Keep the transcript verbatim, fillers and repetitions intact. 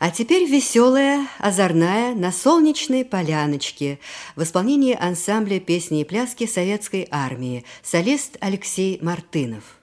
А теперь веселая, озорная на солнечной поляночке в исполнении ансамбля песни и пляски Советской армии, солист Алексей Мартынов.